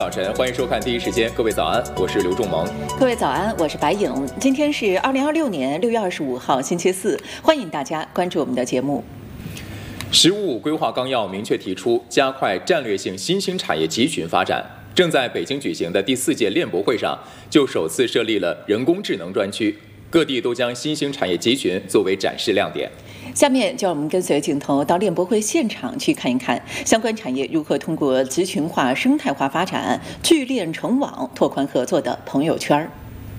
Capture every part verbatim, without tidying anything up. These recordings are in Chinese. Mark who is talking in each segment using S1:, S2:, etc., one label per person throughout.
S1: 早晨，欢迎收看第一时间。各位早安，我是刘仲萌。
S2: 各位早安，我是白颖。今天是二零二六年六月二十五号，星期四。欢迎大家关注我们的节目。
S1: “十五五”规划纲要明确提出，加快战略性新兴产业集群发展。正在北京举行的第四届链博会上，就首次设立了人工智能专区，各地都将新兴产业集群作为展示亮点。
S2: 下面就让我们跟随镜头到链博会现场去看一看相关产业如何通过集群化、生态化发展、聚链成网、拓宽合作的朋友圈。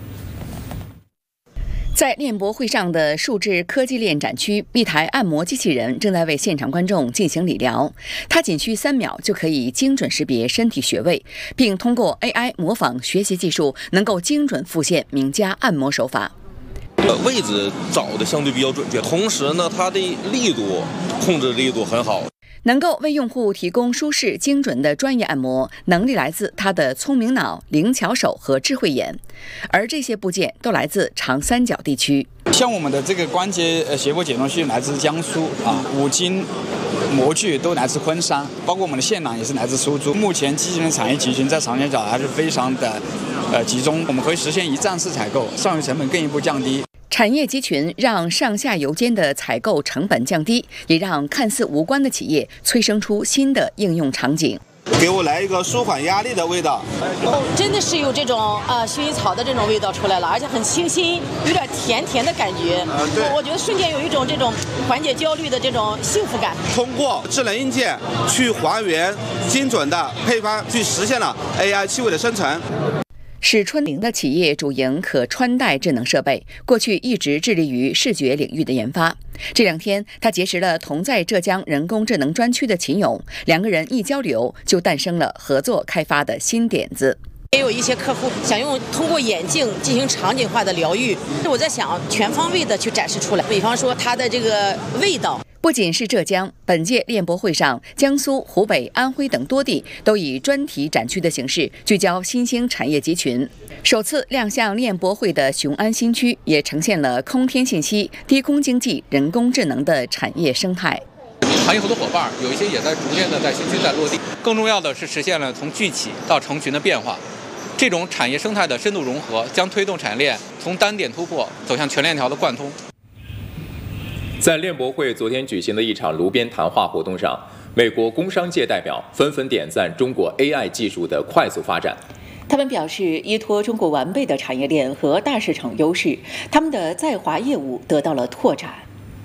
S2: 在链博会上的数字科技链展区，一台按摩机器人正在为现场观众进行理疗。它仅需三秒就可以精准识别身体穴位，并通过 A I 模仿学习技术，能够精准复现名家按摩手法。
S3: 呃，位置找的相对比较准确，同时呢，它的力度控制力度很好，
S2: 能够为用户提供舒适精准的专业按摩，能力来自它的聪明脑、灵巧手和智慧眼，而这些部件都来自长三角地区。
S4: 像我们的这个关节呃斜坡解冻器来自江苏啊，五金模具都来自昆山，包括我们的线缆也是来自苏州。目前机器人产业集群在长三角还是非常的呃集中，我们可以实现一站式采购，上游成本更一步降低。
S2: 产业集群让上下游间的采购成本降低，也让看似无关的企业催生出新的应用场景。
S5: 给我来一个舒缓压力的味道。
S6: 哦，真的是有这种呃薰衣草的这种味道出来了，而且很清新，有点甜甜的感觉。
S5: 呃、对
S6: 我，我觉得瞬间有一种这种缓解焦虑的这种幸福感。
S5: 通过智能硬件去还原精准的配方，去实现了 A I 气味的生成。
S2: 史春玲的企业主营可穿戴智能设备，过去一直致力于视觉领域的研发。这两天，他结识了同在浙江人工智能专区的秦勇，两个人一交流，就诞生了合作开发的新点子。
S6: 也有一些客户想用通过眼镜进行场景化的疗愈，我在想全方位的去展示出来，比方说它的这个味道。
S2: 不仅是浙江，本届链博会上，江苏、湖北、安徽等多地都以专题展区的形式聚焦新兴产业集群。首次亮相链博会的雄安新区也呈现了空天信息、低空经济、人工智能的产业生态。
S7: 行业合作伙伴有一些也在逐渐的在新区在落地，更重要的是实现了从聚起到成群的变化。这种产业生态的深度融合，将推动产业链从单点突破走向全链条的贯通。
S1: 在链博会昨天举行的一场炉边谈话活动上，美国工商界代表纷纷点赞中国 A I 技术的快速发展。
S2: 他们表示，依托中国完备的产业链和大市场优势，他们的在华业务得到了拓展。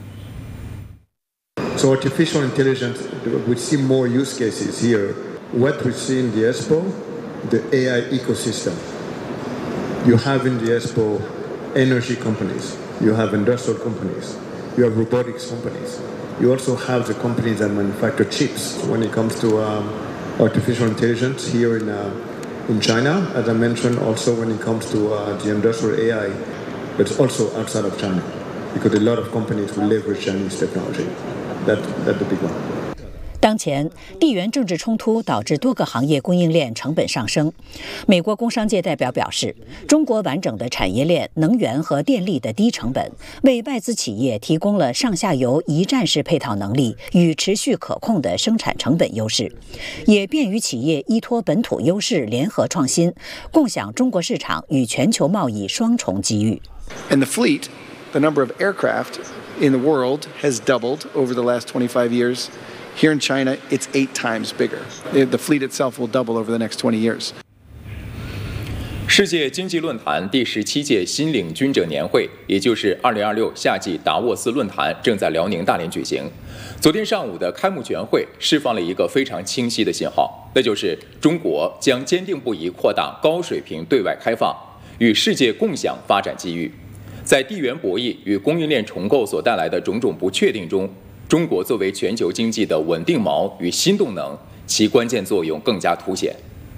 S8: So artificial intelligence, we see more use cases here. What we see in the Expo, the A I ecosystem. You have in the Expo energy companies, you have industrial companies, you have robotics companies. You also have the companies that manufacture chips. When it comes to um, artificial intelligence here in uh, in China, as I mentioned, also when it comes to uh, the industrial A I, but also outside of China, because a lot of companies will leverage Chinese technology. That, that's the big one.
S9: 当前，地缘政治冲突导致多个行业供应链成本上升。美国工商界代表表示，中国完整的产业链、能源和电力的低成本，为外资企业提供了上下游一站式配套能力与持续可控的生产成本优势，也便于企业依托本土优势联合创新，共享中国市场与全球贸易双重机遇。
S10: And the fleet, the number of aircraft in the world has doubled over the last twenty-five years. Here in China, it's eight times bigger. The fleet itself will double over the next twenty years.
S1: 世界经济论坛第十七届新领军者年会，也就是二零二六夏季达沃斯论坛，正在辽宁大连举行。昨天上午的开幕全会释放了一个非常清晰的信号，那就是中国将坚定不移扩大高水平对外开放，与世界共享发展机遇。在地缘博弈与供应链重构所带来的种种不确定中，中国作为全球经济的稳定锚与新动能，其关键作用更加凸显。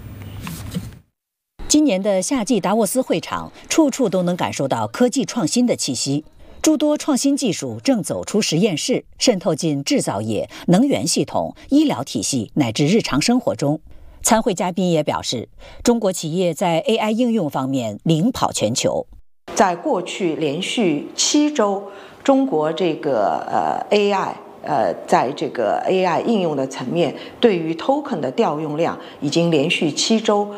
S9: 今年的夏季达沃斯会场，处处都能感受到科技创新的气息。诸多创新技术正走出实验室，渗透进制造业、能源系统、医疗体系乃至日常生活中。参会嘉宾也表示，中国企业在 A I 应用方面领跑全球。
S11: 在过去连续七周，中国这个呃 A I 呃，在这个 A I 应用的层面，对于 token 的调用量已经连续七周